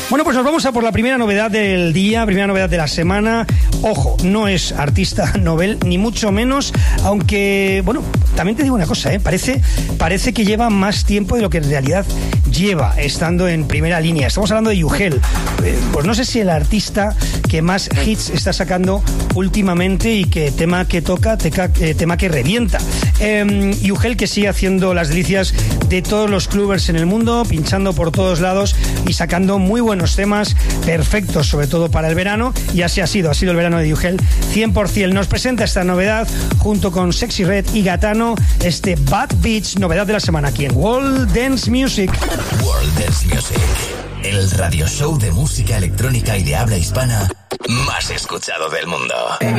Bueno, pues nos vamos a por la primera novedad del día, primera novedad de la semana. Ojo, no es artista novel, ni mucho menos, aunque, bueno, también te digo una cosa, parece que lleva más tiempo de lo que en realidad lleva estando en primera línea. Estamos hablando de Yugel, pues no sé si el artista que más hits está sacando últimamente y que tema que toca, tema que revienta. Yugel, que sigue haciendo las delicias de todos los clubbers en el mundo, pinchando por todos lados y sacando muy buenos temas, perfectos sobre todo para el verano, y así ha sido el verano de Yugel 100%. Nos presenta esta novedad junto con Sexy Red y Gatano, este Bad Beach, novedad de la semana aquí en World Dance Music. World Dance Music, el radio show de música electrónica y de habla hispana más escuchado del mundo.